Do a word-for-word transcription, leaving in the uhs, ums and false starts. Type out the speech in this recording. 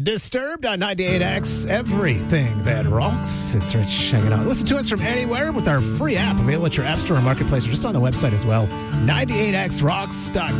Disturbed on ninety-eight X, everything that rocks. It's Rich hanging out. Listen to us from anywhere with our free app available at your app store or marketplace or just on the website as well. ninety-eight x rocks dot